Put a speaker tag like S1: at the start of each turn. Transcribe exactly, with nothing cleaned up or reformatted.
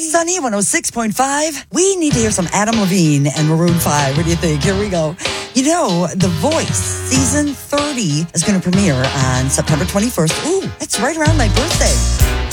S1: Sunny one oh six point five. We need to hear some Adam Levine and Maroon five. What do you think? Here we go. You know, The Voice season thirty is going to premiere on September twenty-first. Ooh, that's right around my birthday.